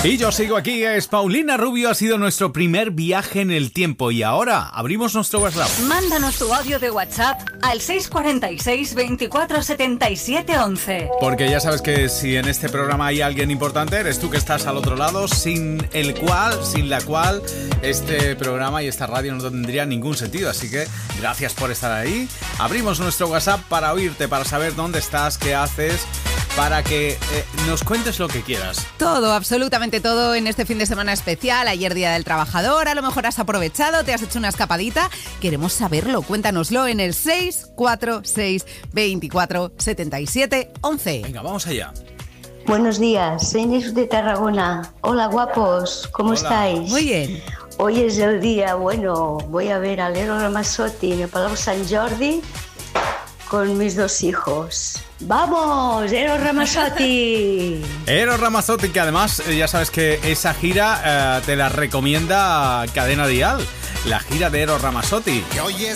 Y yo sigo aquí, es Paulina Rubio, ha sido nuestro primer viaje en el tiempo y ahora abrimos nuestro WhatsApp. Mándanos tu audio de WhatsApp al 646 24 77 11. Porque ya sabes que si en este programa hay alguien importante, eres tú que estás al otro lado, sin la cual este programa y esta radio no tendría ningún sentido. Así que gracias por estar ahí. Abrimos nuestro WhatsApp para oírte, para saber dónde estás, qué haces, para que nos cuentes lo que quieras. Todo, absolutamente todo en este fin de semana especial. Ayer Día del Trabajador, a lo mejor has aprovechado, te has hecho una escapadita. Queremos saberlo, cuéntanoslo en el 646 24 77 11. Venga, vamos allá. Buenos días, soy Inés de Tarragona. Hola guapos, ¿cómo Hola. estáis? Muy bien. Hoy es el día, bueno, voy a ver a l'Ero Ramazzotti en el Palau Sant Jordi con mis dos hijos. ¡Vamos, Eros Ramazzotti! Eros Ramazzotti, que además ya sabes que esa gira te la recomienda Cadena Dial, la gira de Eros Ramazzotti.